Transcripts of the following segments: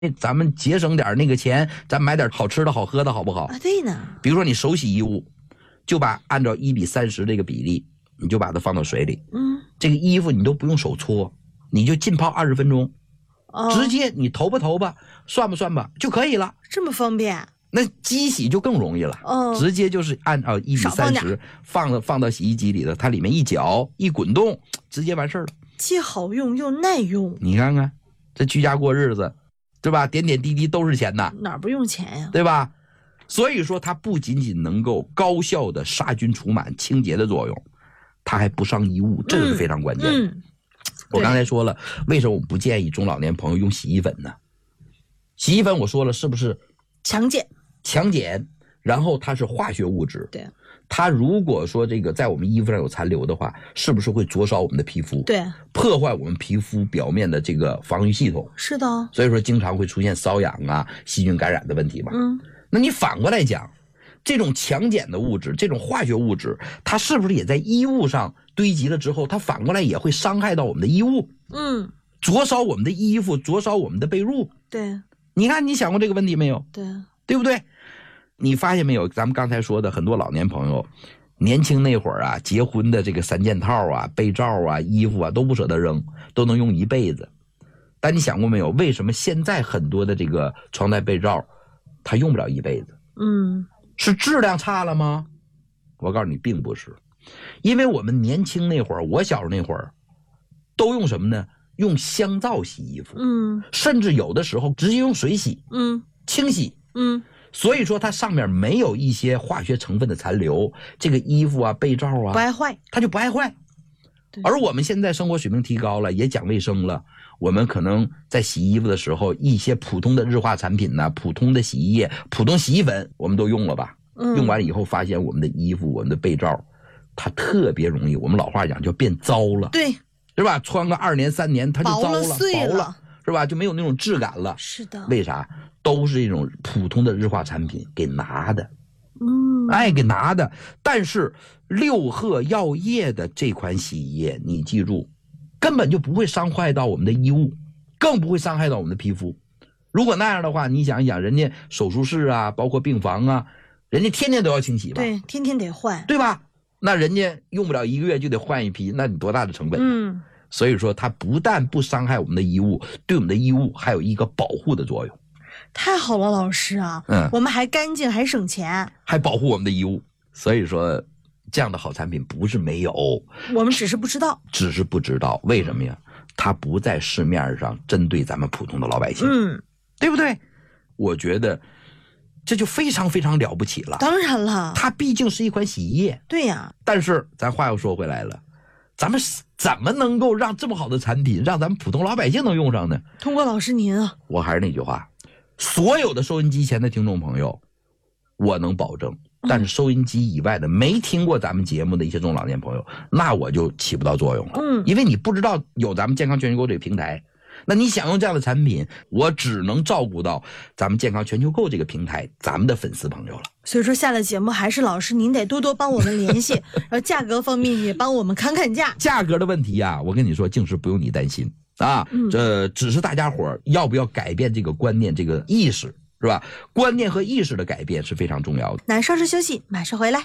咱们节省点那个钱，咱买点好吃的好喝的好不好啊？对呢。 比如说你手洗衣物，就按照1:30这个比例，你就把它放到水里，这个衣服你都不用手搓，你就浸泡20分钟，直接你投吧算吧就可以了。 这么方便？ 那机洗就更容易了，直接就是按照1:30放到洗衣机里的，它里面一搅一滚动，直接完事儿了。 既好用又耐用。 你看看这居家过日子，对吧？点点滴滴都是钱呐， 哪不用钱呀？ 对吧？所以说它不仅仅能够高效的杀菌除螨清洁的作用，它还不伤衣物，这个是非常关键的。我刚才说了，为什么我不建议中老年朋友用洗衣粉呢？洗衣粉我说了是不是强碱，然后它是化学物质， 对， 它如果说这个在我们衣服上有残留的话，是不是会灼烧我们的皮肤？ 对， 破坏我们皮肤表面的这个防御系统。 是的， 所以说经常会出现瘙痒啊、细菌感染的问题嘛。那你反过来讲，这种强碱的物质，这种化学物质，它是不是也在衣物上堆积了之后，它反过来也会伤害到我们的衣物？灼烧我们的衣服，灼烧我们的被褥。 对， 你看你想过这个问题没有？ 对不对？你发现没有？咱们刚才说的很多老年朋友，年轻那会儿啊，结婚的这个3件套啊、被罩啊、衣服啊都不舍得扔，都能用一辈子。但你想过没有，为什么现在很多的这个床单被罩，它用不了一辈子？是质量差了吗？我告诉你，并不是，因为我们年轻那会儿，我小时候那会儿，都用什么呢？用香皂洗衣服，甚至有的时候直接用水洗，清洗，所以说它上面没有一些化学成分的残留，这个衣服啊、被罩啊， 不爱坏， 它就不爱坏。而我们现在生活水平提高了，也讲卫生了，我们可能在洗衣服的时候，一些普通的日化产品呢、普通的洗衣液、普通洗衣粉，我们都用了吧？用完以后发现我们的衣服、我们的被罩，它特别容易，我们老话讲叫变糟了， 对， 是吧？穿个2年3年它就糟了、 碎了， 是吧？就没有那种质感了。 是的。 为啥？都是这种普通的日化产品给拿的。给拿的。但是六鹤药业的这款洗衣液，你记住，根本就不会伤害到我们的衣物，更不会伤害到我们的皮肤。如果那样的话，你想一想，人家手术室啊，包括病房啊，人家天天都要清洗吧？ 对，天天得换， 对吧？那人家用不了1个月就得换一批，那你多大的成本？所以说它不但不伤害我们的衣物，对我们的衣物还有一个保护的作用。 太好了，老师啊，我们还干净，还省钱， 还保护我们的衣物。所以说，这样的好产品不是没有， 我们只是不知道。 为什么呀？它不在市面上针对咱们普通的老百姓，对不对？我觉得这就非常非常了不起了。 当然了， 它毕竟是一款洗衣液。 对呀。 但是咱话又说回来了，咱们怎么能够让这么好的产品让咱们普通老百姓能用上呢？ 通过老师您啊， 我还是那句话，所有的收音机前的听众朋友，我能保证，但是收音机以外的没听过咱们节目的一些中老年朋友，那我就起不到作用了。因为你不知道有咱们健康全球购这个平台，那你想用这样的产品，我只能照顾到咱们健康全球购这个平台咱们的粉丝朋友了。 所以说下了节目还是老师您得多多帮我们联系，然后价格方面也帮我们看看价。 价格的问题啊，我跟你说，净是不用你担心啊，这只是大家伙要不要改变这个观念、这个意识，是吧？观念和意识的改变是非常重要的。 那稍事休息，马上回来。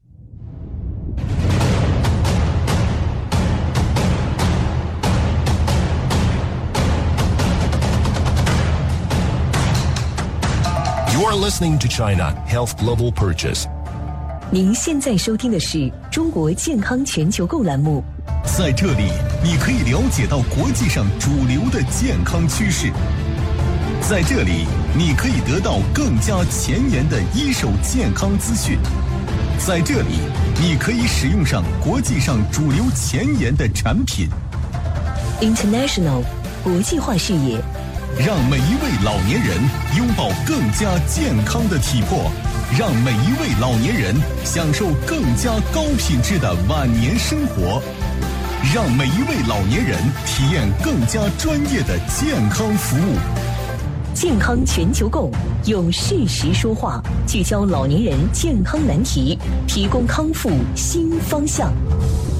You are listening to China Health Global Purchase。 您现在收听的是中国健康全球购栏目。 在这里，你可以了解到国际上主流的健康趋势。在这里，你可以得到更加前沿的一手健康资讯。在这里，你可以使用上国际上主流前沿的产品。 International 国际化视野， 让每一位老年人拥抱更加健康的体魄，让每一位老年人享受更加高品质的晚年生活，让每一位老年人体验更加专业的健康服务。 健康全球购用事实说话，聚焦老年人健康难题，提供康复新方向。